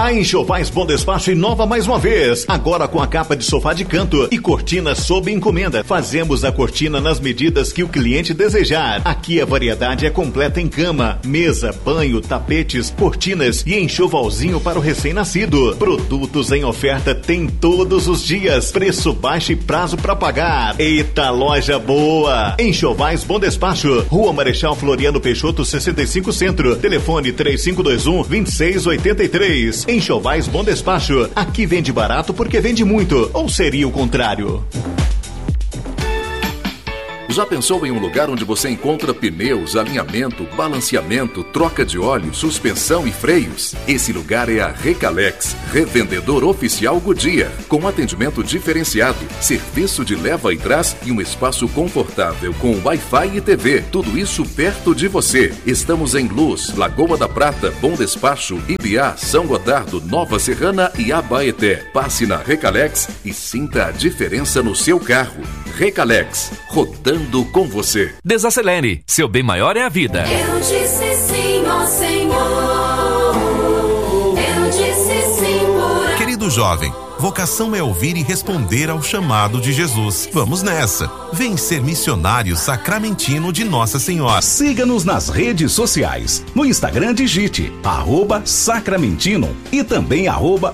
A Enxovais Bom Despacho inova mais uma vez, agora com a capa de sofá de canto e cortina sob encomenda. Fazemos a cortina nas medidas que o cliente desejar. Aqui a variedade é completa em cama, mesa, banho, tapetes, cortinas e enxovalzinho para o recém-nascido. Produtos em oferta tem todos os dias, preço baixo e prazo para pagar. Eita, loja boa! Enxovais Bom Despacho, Rua Marechal Floriano Peixoto 65 Centro, telefone 3521-2683. Enxovais Bom Despacho, aqui vende barato porque vende muito, ou seria o contrário? Já pensou em um lugar onde você encontra pneus, alinhamento, balanceamento, troca de óleo, suspensão e freios? Esse lugar é a Recalex, revendedor oficial Goodyear, com atendimento diferenciado, serviço de leva e trás e um espaço confortável com Wi-Fi e TV. Tudo isso perto de você. Estamos em Luz, Lagoa da Prata, Bom Despacho, Ibiá, São Gotardo, Nova Serrana e Abaeté. Passe na Recalex e sinta a diferença no seu carro. Recalex, rodando com você. Desacelere, seu bem maior é a vida. Eu disse sim, ó Senhor. Eu disse sim por... Querido jovem, vocação é ouvir e responder ao chamado de Jesus. Vamos nessa. Vem ser missionário sacramentino de Nossa Senhora. Siga-nos nas redes sociais. No Instagram digite @sacramentino e também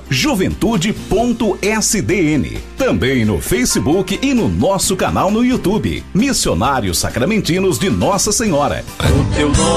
@juventude.sdn. Também no Facebook e no nosso canal no YouTube. Missionários Sacramentinos de Nossa Senhora. O teu nome